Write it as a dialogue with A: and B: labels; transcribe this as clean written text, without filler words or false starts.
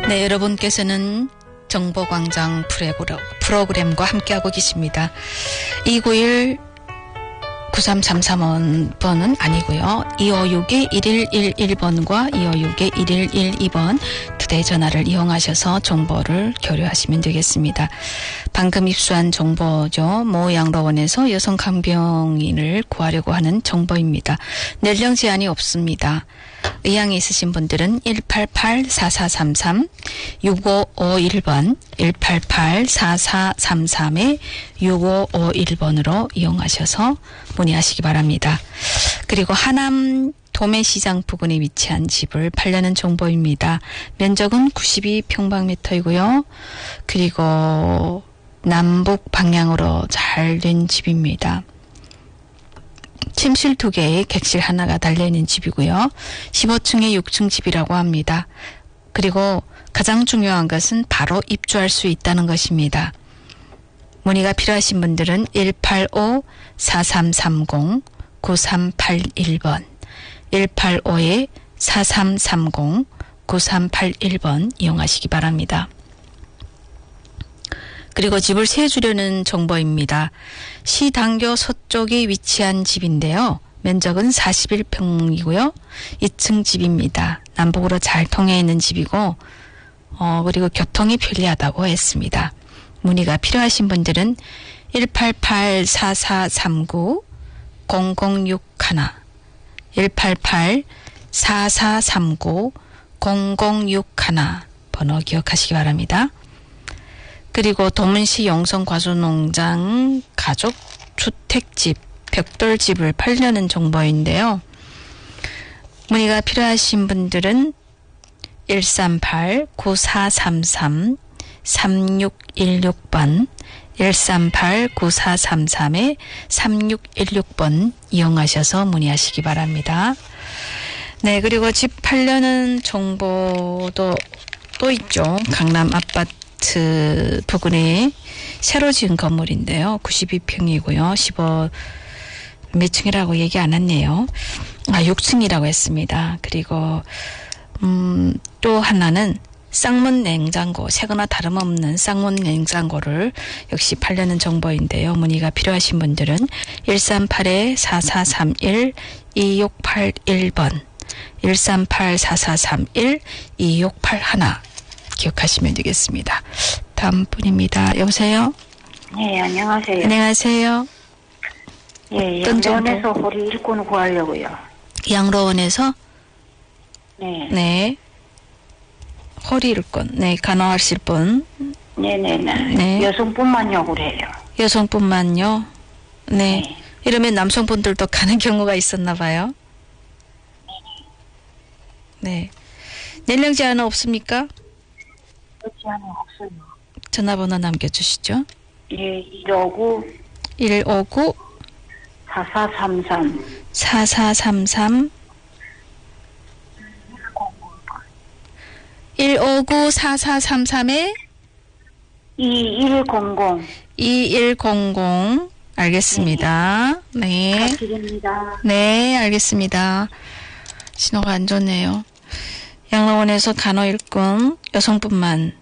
A: 네, 여러분께서는 정보광장 프로그램과 함께하고 계십니다. 291-9333번은 아니고요. 256-1111번과 256-1112번 두 대 전화를 이용하셔서 정보를 교류하시면 되겠습니다. 방금 입수한 정보죠. 모 양로원에서 여성 간병인을 구하려고 하는 정보입니다. 연령 제한이 없습니다. 의향이 있으신 분들은 188-4433, 6551번, 188-4433-6551번으로 이용하셔서 문의하시기 바랍니다. 그리고 하남 도매시장 부근에 위치한 집을 팔려는 정보입니다. 면적은 92평방미터이고요. 그리고 남북 방향으로 잘 된 집입니다. 침실 2개에 객실 하나가 달려있는 집이고요. 15층에 6층 집이라고 합니다. 그리고 가장 중요한 것은 바로 입주할 수 있다는 것입니다. 문의가 필요하신 분들은 185-4330-9381번 185-4330-9381번 이용하시기 바랍니다. 그리고 집을 세주려는 정보입니다. 시당교 서쪽에 위치한 집인데요. 면적은 41평이고요. 2층 집입니다. 남북으로 잘 통해 있는 집이고 그리고 교통이 편리하다고 했습니다. 문의가 필요하신 분들은 188-4439-0061 188-4439-0061 번호 기억하시기 바랍니다. 그리고 도문시 영성과수농장 가족주택집 벽돌집을 팔려는 정보인데요. 문의가 필요하신 분들은 138-9433-3616번 138-9433-3616번 이용하셔서 문의하시기 바랍니다. 네, 그리고 집 팔려는 정보도 또 있죠. 강남 아파트 부근에 새로 지은 건물인데요. 92평이고요. 15 몇 층이라고 얘기 안 했네요. 6층이라고 했습니다. 그리고 또 하나는 쌍문 냉장고, 새거나 다름없는 쌍문 냉장고를 역시 팔려는 정보인데요. 문의가 필요하신 분들은 138-4431-2681번 138-4431-2681 기억하시면 되겠습니다. 다음 분입니다. 여보세요?
B: 네, 안녕하세요.
A: 안녕하세요.
B: 예, 양로원에서 허리 일꾼 구하려고요.
A: 양로원에서?
B: 네.
A: 네. 허리 일꾼. 네, 간호하실 분.
B: 네네네.
A: 네.
B: 여성뿐만요, 그래요.
A: 여성뿐만요? 네.
B: 네.
A: 이러면 남성분들도 가는 경우가 있었나 봐요. 네. 연령 제한은 없습니까?
B: 제한은 없어요.
A: 전화번호 남겨주시죠.
B: 예, 159
A: 159
B: 4433
A: 4433 159-4433에
B: 2100
A: 2100 알겠습니다. 네.
B: 부탁드립니다.
A: 네, 알겠습니다. 신호가 안 좋네요. 양로원에서 간호 일꾼 여성분만